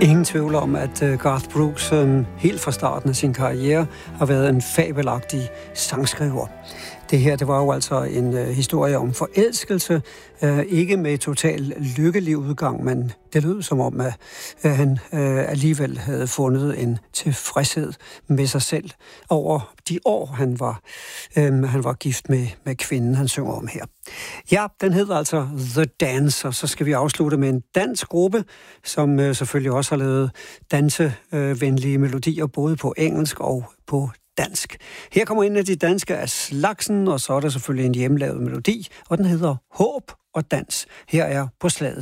Ingen tvivl om, at Garth Brooks helt fra starten af sin karriere har været en fabelagtig sangskriver. Det her, det var jo altså en historie om forelskelse, ikke med total lykkelig udgang, men det lød som om, at han alligevel havde fundet en tilfredshed med sig selv over de år, han var gift med kvinden, han synger om her. Ja, den hedder altså The Dance, og så skal vi afslutte med en dansk gruppe, som selvfølgelig også har lavet dansevenlige melodier, både på engelsk og på dansk. Her kommer en af de danske af slagsen, og så er der selvfølgelig en hjemmelavet melodi, og den hedder Håb og Dans. Her er På slaget.